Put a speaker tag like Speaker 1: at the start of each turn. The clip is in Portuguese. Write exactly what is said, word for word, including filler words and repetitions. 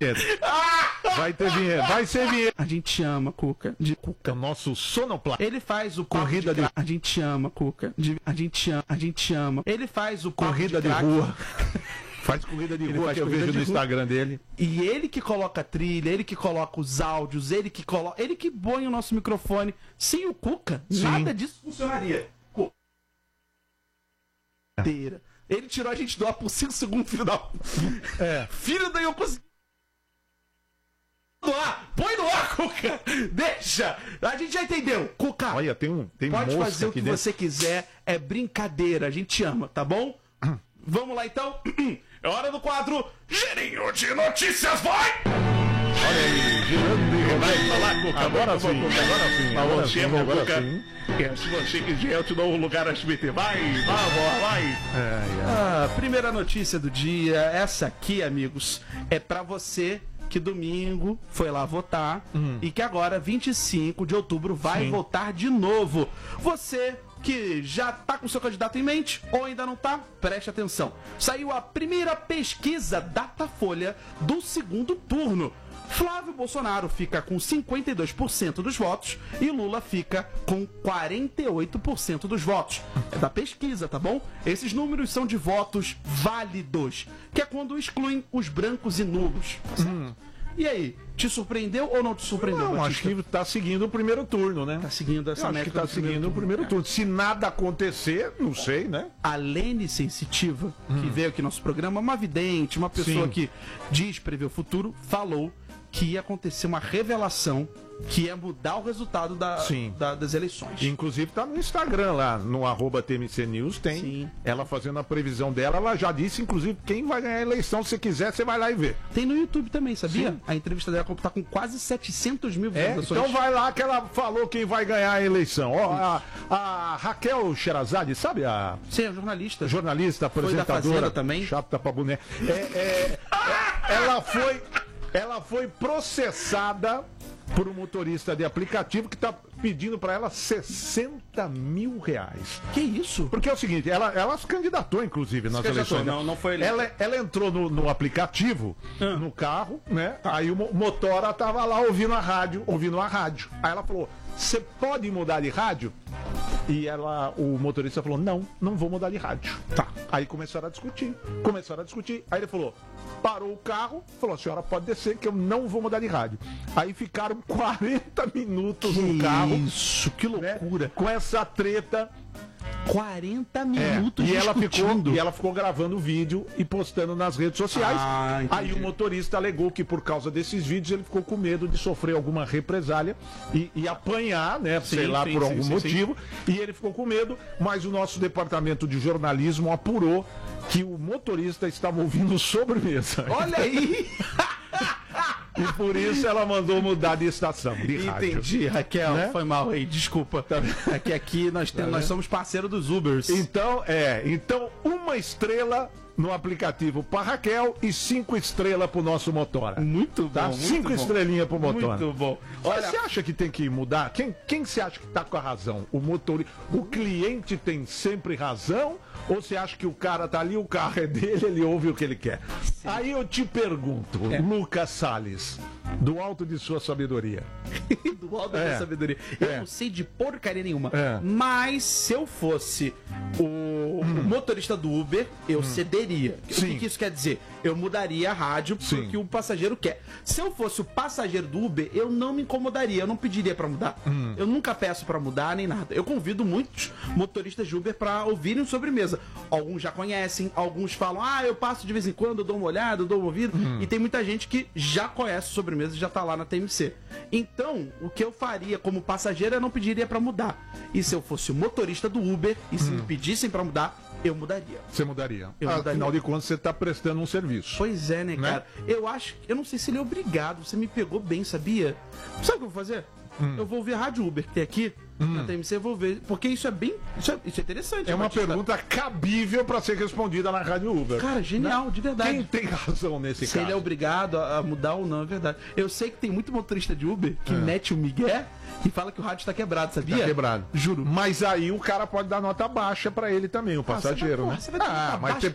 Speaker 1: vinheta. Vai ter vinheta. Vai ser vinheta.
Speaker 2: A gente ama Cuca. De Cuca.
Speaker 1: É o nosso sonoplasta.
Speaker 2: Ele faz o corrida de, de... A gente ama Cuca. De... A gente ama. A gente ama. Ele faz o
Speaker 1: corrida de, de rua. Faz corrida de
Speaker 2: ele
Speaker 1: rua que eu vejo no Instagram dele.
Speaker 2: E ele que coloca a trilha, ele que coloca os áudios, ele que coloca, ele que põe o nosso microfone. Sem o Cuca, Sim. nada disso funcionaria. Ele tirou a gente do ar por cinco segundos, filho da... É. Filho da eu consegui... No ar! Põe no ar, Cuca! Deixa! A gente já entendeu. Cuca,
Speaker 1: olha, tem um tem
Speaker 2: pode fazer o que
Speaker 1: dentro.
Speaker 2: Você quiser. É brincadeira. A gente ama, tá bom? Vamos lá, então. É hora do quadro Girinho de Notícias, vai!
Speaker 1: Olha aí, girando e
Speaker 2: vai falar, Cuca.
Speaker 1: Agora sim, agora sim.
Speaker 2: Agora
Speaker 1: sim, agora sim.
Speaker 2: Se você quiser, eu te dou um lugar S B T. Vai, vai, vai. É, é. Ah, primeira notícia do dia. Essa aqui, amigos, é pra você que domingo foi lá votar uhum. e que agora, vinte e cinco de outubro, vai Sim. votar de novo. Você que já tá com seu candidato em mente ou ainda não tá, preste atenção. Saiu a primeira pesquisa Datafolha do segundo turno. Flávio Bolsonaro fica com cinquenta e dois por cento dos votos e Lula fica com quarenta e oito por cento dos votos. É da pesquisa, tá bom? Esses números são de votos válidos, que é quando excluem os brancos e nulos. Tá certo? Hum. E aí, te surpreendeu ou não te surpreendeu?
Speaker 1: Não,
Speaker 2: Batista?
Speaker 1: acho que tá seguindo o primeiro turno, né?
Speaker 2: Tá seguindo essa
Speaker 1: métrica. Acho que tá seguindo turno. o primeiro turno. Se nada acontecer, não sei, né?
Speaker 2: A Lene Sensitiva, hum. que veio aqui no nosso programa, uma vidente, uma pessoa Sim. que diz prever o futuro, falou que ia acontecer uma revelação que ia mudar o resultado da, da, das eleições.
Speaker 1: Inclusive tá no Instagram lá, no arroba T M C News, tem Sim. ela fazendo a previsão dela. Ela já disse, inclusive, quem vai ganhar a eleição. Se quiser, você vai lá e vê.
Speaker 2: Tem no YouTube também, sabia?
Speaker 1: Sim.
Speaker 2: A entrevista dela tá com quase setecentos mil
Speaker 1: visualizações. É, então vai lá que ela falou quem vai ganhar a eleição. Ó, a, a Raquel Sherazade, sabe a...
Speaker 2: Sim, a jornalista.
Speaker 1: Jornalista, apresentadora.
Speaker 2: Foi da Fazenda também.
Speaker 1: Chata pra boné. É, é, é, ela foi... Ela foi processada por um motorista de aplicativo que está pedindo para ela sessenta mil reais.
Speaker 2: Que isso?
Speaker 1: Porque é o seguinte, ela, ela se candidatou, inclusive, nas eleições.
Speaker 2: Não, não foi
Speaker 1: ela, ela entrou no, no aplicativo, hum. no carro, né? Aí o motora tava lá ouvindo a rádio, ouvindo a rádio. Aí ela falou, você pode mudar de rádio? E ela, o motorista falou, não, não vou mudar de rádio. Tá. Aí começaram a discutir, começaram a discutir. Aí ele falou, parou o carro, falou, a senhora pode descer que eu não vou mudar de rádio. Aí ficaram quarenta minutos
Speaker 2: que
Speaker 1: no carro.
Speaker 2: Isso, que loucura.
Speaker 1: Né, com essa treta.
Speaker 2: quarenta minutos
Speaker 1: é, e ela
Speaker 2: discutindo.
Speaker 1: ficou E ela ficou gravando o vídeo e postando nas redes sociais.
Speaker 2: Ah,
Speaker 1: aí o motorista alegou que por causa desses vídeos ele ficou com medo de sofrer alguma represália e, e apanhar, né? Sim, sei lá, sim, por sim, algum sim, motivo. Sim. E ele ficou com medo, mas o nosso departamento de jornalismo apurou que o motorista estava ouvindo sobremesa.
Speaker 2: Olha aí!
Speaker 1: E por isso ela mandou mudar de estação, de rádio.
Speaker 2: Entendi, Raquel, né? Foi mal aí, desculpa. É que aqui nós, temos, nós somos parceiros dos Ubers.
Speaker 1: Então, é, então uma estrela no aplicativo para Raquel e cinco estrelas pro nosso motora.
Speaker 2: Muito bom.
Speaker 1: Tá?
Speaker 2: Muito
Speaker 1: cinco estrelinhas pro motora.
Speaker 2: Muito bom.
Speaker 1: Olha, você acha que tem que mudar? Quem, quem você acha que tá com a razão? O motorista, o cliente tem sempre razão? Ou você acha que o cara tá ali, o carro é dele, ele ouve o que ele quer? Sim. Aí eu te pergunto, é. Lucas Salles, do alto de sua sabedoria.
Speaker 2: Do alto é. da sabedoria. Eu é. não sei de porcaria nenhuma. É. Mas se eu fosse o, hum. o motorista do Uber, eu hum. cederia. Sim. O que, que isso quer dizer? Eu mudaria a rádio porque o passageiro quer. Se eu fosse o passageiro do Uber, eu não me incomodaria, eu não pediria pra mudar. Hum. Eu nunca peço pra mudar nem nada. Eu convido muitos motoristas de Uber pra ouvirem sobremesa. Alguns já conhecem, alguns falam, ah, eu passo de vez em quando, eu dou uma olhada, eu dou uma ouvida. Hum. E tem muita gente que já conhece sobremesa e já tá lá na T M C. Então, o que eu faria como passageiro, eu não pediria pra mudar. E se eu fosse o motorista do Uber, e se hum. me pedissem pra mudar, eu mudaria.
Speaker 1: Você mudaria?
Speaker 2: Eu
Speaker 1: ah,
Speaker 2: mudaria.
Speaker 1: Afinal de contas, você está prestando um serviço.
Speaker 2: Pois é, né, né, cara? Eu acho... Eu não sei se ele é obrigado. Você me pegou bem, sabia? Sabe o que eu vou fazer? Hum. Eu vou ouvir a Rádio Uber que tem aqui hum. na T M C, eu vou ver. Porque isso é bem... Isso é, isso é interessante.
Speaker 1: É uma Batista. pergunta cabível para ser respondida na Rádio Uber.
Speaker 2: Cara, genial, né? De verdade.
Speaker 1: Quem tem razão nesse
Speaker 2: se
Speaker 1: caso?
Speaker 2: Se ele é obrigado a mudar ou não, é verdade. Eu sei que tem muito motorista de Uber que é. mete o migué e fala que o rádio tá quebrado, sabia?
Speaker 1: Tá quebrado.
Speaker 2: Juro.
Speaker 1: Mas aí o cara pode dar nota baixa pra ele também, o passageiro, ah,
Speaker 2: você vai,
Speaker 1: né?
Speaker 2: Você vai dar
Speaker 1: ah,
Speaker 2: nota
Speaker 1: mas
Speaker 2: baixa.